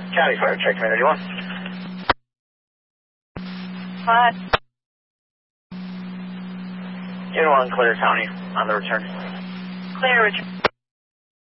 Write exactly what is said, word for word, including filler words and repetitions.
County Fire, check commander, one. Hi. Unit one, clear county, on the return. Clear, Richard.